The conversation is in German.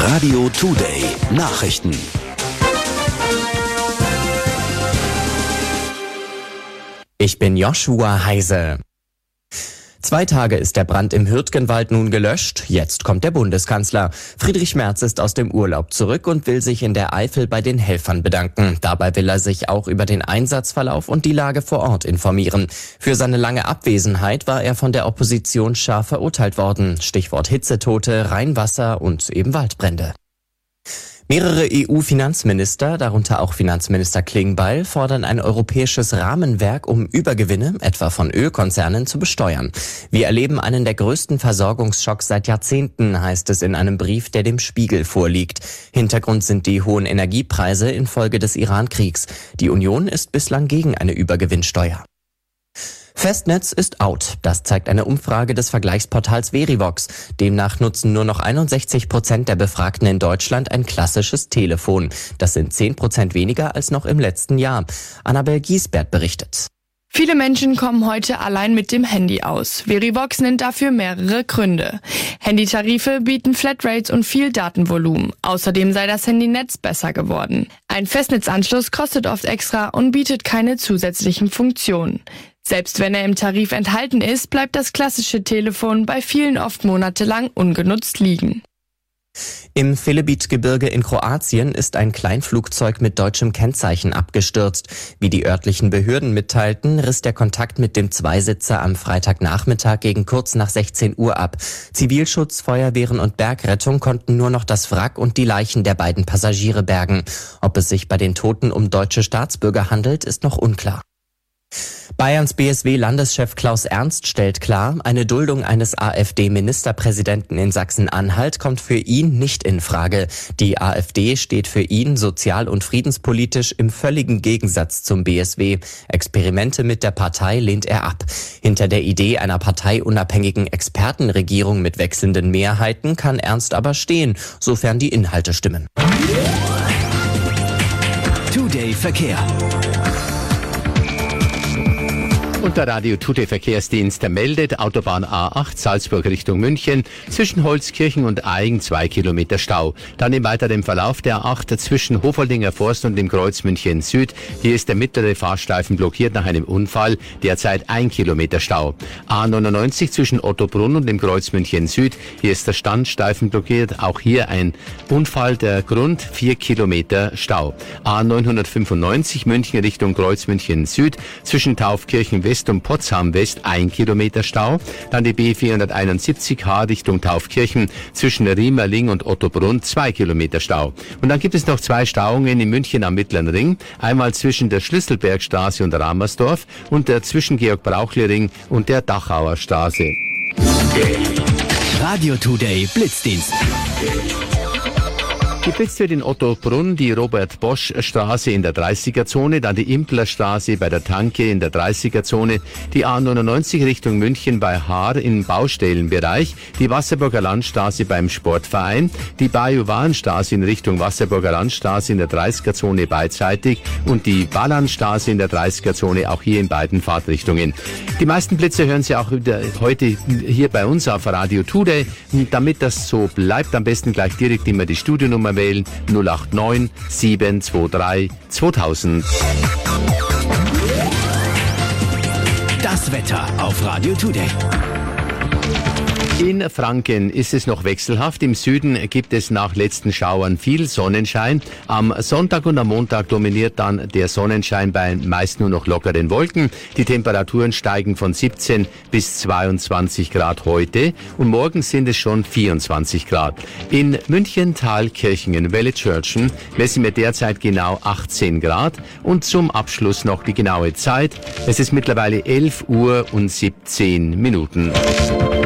Radio Today Nachrichten. Ich bin Joshua Heise. 2 Tage ist der Brand im Hürtgenwald nun gelöscht. Jetzt kommt der Bundeskanzler. Friedrich Merz ist aus dem Urlaub zurück und will sich in der Eifel bei den Helfern bedanken. Dabei will er sich auch über den Einsatzverlauf und die Lage vor Ort informieren. Für seine lange Abwesenheit war er von der Opposition scharf verurteilt worden. Stichwort Hitzetote, Rheinwasser und eben Waldbrände. Mehrere EU-Finanzminister, darunter auch Finanzminister Klingbeil, fordern ein europäisches Rahmenwerk, um Übergewinne, etwa von Ölkonzernen, zu besteuern. Wir erleben einen der größten Versorgungsschocks seit Jahrzehnten, heißt es in einem Brief, der dem Spiegel vorliegt. Hintergrund sind die hohen Energiepreise infolge des Iran-Kriegs. Die Union ist bislang gegen eine Übergewinnsteuer. Festnetz ist out. Das zeigt eine Umfrage des Vergleichsportals Verivox. Demnach nutzen nur noch 61% der Befragten in Deutschland ein klassisches Telefon. Das sind 10% weniger als noch im letzten Jahr. Annabel Giesbert berichtet. Viele Menschen kommen heute allein mit dem Handy aus. Verivox nennt dafür mehrere Gründe. Handytarife bieten Flatrates und viel Datenvolumen. Außerdem sei das Handynetz besser geworden. Ein Festnetzanschluss kostet oft extra und bietet keine zusätzlichen Funktionen. Selbst wenn er im Tarif enthalten ist, bleibt das klassische Telefon bei vielen oft monatelang ungenutzt liegen. Im Velebit-Gebirge in Kroatien ist ein Kleinflugzeug mit deutschem Kennzeichen abgestürzt. Wie die örtlichen Behörden mitteilten, riss der Kontakt mit dem Zweisitzer am Freitagnachmittag gegen kurz nach 16 Uhr ab. Zivilschutz, Feuerwehren und Bergrettung konnten nur noch das Wrack und die Leichen der beiden Passagiere bergen. Ob es sich bei den Toten um deutsche Staatsbürger handelt, ist noch unklar. Bayerns BSW-Landeschef Klaus Ernst stellt klar, eine Duldung eines AfD-Ministerpräsidenten in Sachsen-Anhalt kommt für ihn nicht in Frage. Die AfD steht für ihn sozial- und friedenspolitisch im völligen Gegensatz zum BSW. Experimente mit der Partei lehnt er ab. Hinter der Idee einer parteiunabhängigen Expertenregierung mit wechselnden Mehrheiten kann Ernst aber stehen, sofern die Inhalte stimmen. Today Verkehr. Und der Radio Today Verkehrsdienst meldet Autobahn A8 Salzburg Richtung München zwischen Holzkirchen und Aigen 2 Kilometer Stau. Dann im weiteren Verlauf der A8 zwischen Hofoldinger Forst und dem Kreuz München Süd. Hier ist der mittlere Fahrstreifen blockiert nach einem Unfall, derzeit 1 Kilometer Stau. A99 zwischen Ottobrunn und dem Kreuz München Süd. Hier ist der Standstreifen blockiert, auch hier ein Unfall, der Grund 4 Kilometer Stau. A995 München Richtung Kreuz München Süd zwischen Taufkirchen West und Potsdam West 1 Kilometer Stau. Dann die B471H Richtung Taufkirchen zwischen Riemerling und Ottobrunn 2 Kilometer Stau. Und dann gibt es noch 2 Stauungen in München am Mittleren Ring. Einmal zwischen der Schlüsselbergstraße und Ramersdorf und der zwischen Georg-Brauchle-Ring und der Dachauer Straße. Radio Today Blitzdienst. Geblitzt wird in Ottobrunn die Robert-Bosch-Straße in der 30er-Zone, dann die Implerstraße bei der Tanke in der 30er-Zone, die A99 Richtung München bei Haar im Baustellenbereich, die Wasserburger Landstraße beim Sportverein, die Bajuwanstraße in Richtung Wasserburger Landstraße in der 30er-Zone beidseitig und die Ballanstraße in der 30er-Zone auch hier in beiden Fahrtrichtungen. Die meisten Blitze hören Sie auch heute hier bei uns auf Radio Today. Damit das so bleibt, am besten gleich direkt immer die Studionummer wählen 089 723 2000. Das Wetter auf Radio Today. In Franken ist es noch wechselhaft. Im Süden gibt es nach letzten Schauern viel Sonnenschein. Am Sonntag und am Montag dominiert dann der Sonnenschein bei meist nur noch lockeren Wolken. Die Temperaturen steigen von 17 bis 22 Grad heute und morgen sind es schon 24 Grad. In München, Thalkirchen, in Wellitschörchen messen wir derzeit genau 18 Grad und zum Abschluss noch die genaue Zeit. Es ist mittlerweile 11 Uhr und 17 Minuten.